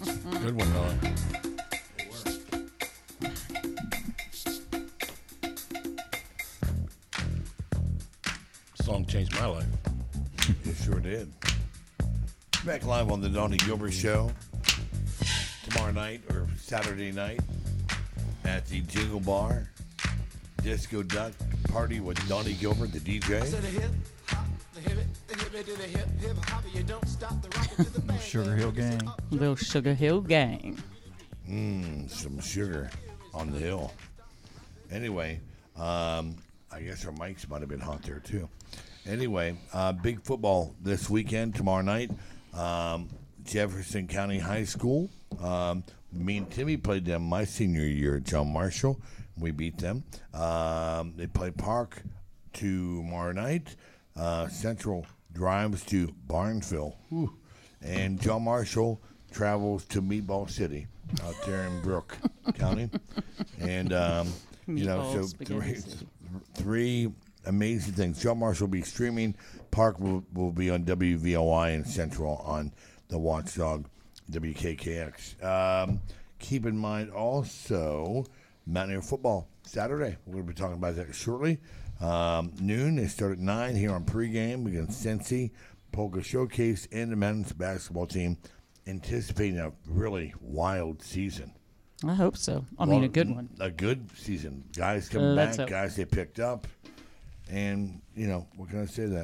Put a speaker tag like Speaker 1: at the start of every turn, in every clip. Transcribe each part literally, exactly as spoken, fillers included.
Speaker 1: Good one, Don. Song changed my life.
Speaker 2: It sure did. Back live on the Donnie Gilbert Show tomorrow night or Saturday night at the Jingle Bar Disco Duck Party with Donnie Gilbert, the D J.
Speaker 3: Little Sugar Hill Gang.
Speaker 4: Little Sugar Hill Gang.
Speaker 2: Mmm, some sugar on the hill. Anyway, um, I guess our mics might have been hot there too. Anyway, uh, big football this weekend, tomorrow night. Um, Jefferson County High School. Um, me and Timmy played them my senior year at John Marshall. We beat them. Um, they play Park tomorrow night. Uh, Central drives to Barnesville. Whew. And John Marshall travels to Meatball City out there in Brooke County. And, um, you know,
Speaker 4: Meatball
Speaker 2: so
Speaker 4: Spaghetti
Speaker 2: three,
Speaker 4: City.
Speaker 2: three amazing things. John Marshall will be streaming. Park will, will be on W V O I and Central on the Watchdog W K K X. Um, keep in mind also Mountaineer football Saturday. We're going to be talking about that shortly. Um, noon, they start at nine here on pregame against Cincy, Polka Showcase, and the men's basketball team, anticipating a really wild season.
Speaker 4: I hope so. I mean,
Speaker 2: Well,
Speaker 4: a good one.
Speaker 2: A good season. Guys coming
Speaker 4: Let's
Speaker 2: back,
Speaker 4: hope.
Speaker 2: guys they picked up. And, you know, what can I say that?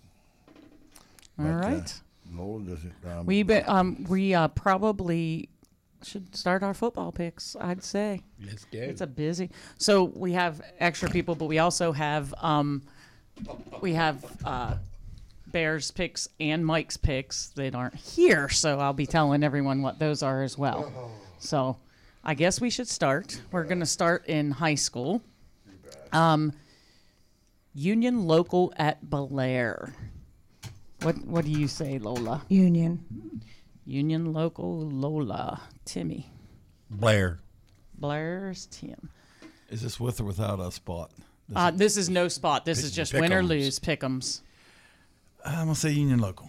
Speaker 4: All
Speaker 2: But, uh,
Speaker 4: right.
Speaker 2: Lola doesn't. Um,
Speaker 4: We be, um we uh, probably should start our football picks. I'd say
Speaker 1: Let's go.
Speaker 4: it's a busy. So we have extra people, but we also have um we have uh, Bears picks and Mike's picks that aren't here. So I'll be telling everyone what those are as well. So I guess we should start. We're gonna start in high school. Um, Union Local at Belair. What what do you say, Lola?
Speaker 5: Union.
Speaker 4: Union Local Lola. Timmy.
Speaker 1: Blair.
Speaker 4: Blair's Tim.
Speaker 3: Is this with or without a spot? This
Speaker 4: Uh,
Speaker 3: is-
Speaker 4: this is no spot. This is just win or
Speaker 1: pick'ems.
Speaker 4: lose. Pick'ems.
Speaker 3: I'm going to say Union Local.